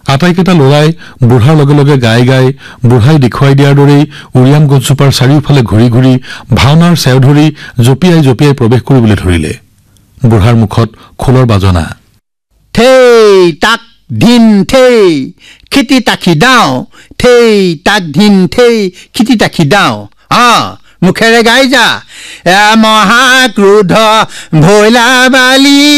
আটাইকেইটা ল'ৰাই বুঢ়াৰ লগে লগে গাই গাই বুঢ়াই দেখুৱাই দিয়াৰ দৰেই উৰিয়াম গছজোপাৰ চাৰিওফালে ঘূৰি ঘূৰি ভাওনাৰ চেও ধৰি জঁপিয়াই জঁপিয়াই প্ৰৱেশ কৰিবলৈ ধৰিলে বুঢ়াৰ মুখত খোলৰ বাজনা থেই তাক ধিন থেই খিতি তাকি দাও থেই তাক ধিন থেই খিতি তাকি দাও মুখেৰে গাই যা মহাক্ৰোধ ভৈলা বালি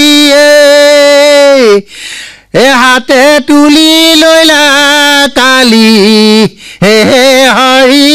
হাতে তুলি লৈলা কালি হে হৰি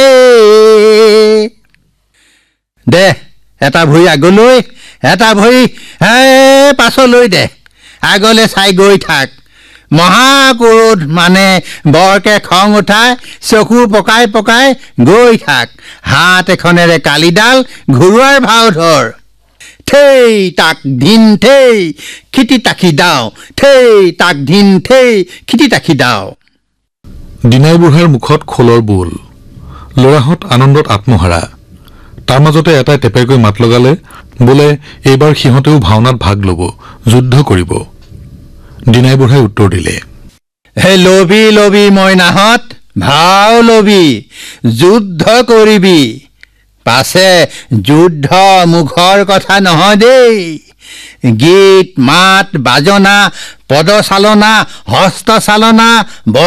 দে এটা ভৰি আগলৈ এটা ভৰি পাছলৈ দে আগলৈ চাই গৈ থাক মহাক্ৰোধ মানে বৰকে খং উঠাই চকু পকাই পকাই গৈ থাক হাত এখনেৰে কালিডাল ঘূৰোৱাৰ ভাও ধৰ থেই তাক ধিন থেই খিতি তাকি দাও থেই তাক ধিন থেই খিতি তাকি দাও দিনাই বুঢ়াৰ মুখত খোলৰ বোল ল'ৰাহঁত আনন্দত আত্মহাৰা তাৰ মাজতে এটাই টেপেকৈ মাত লগালে বোলে এইবাৰ সিহঁতেও ভাওনাত ভাগ ল'ব যুদ্ধ কৰিব দিনাই বুঢ়াই উত্তৰ দিলে হে লবি লবি মইনাহঁত ভাও লবি যুদ্ধ কৰিবি পাছে যুদ্ধ মুখৰ কথা নহয় দেই গীত মাত বাজনা পদচালনা হস্তচালনা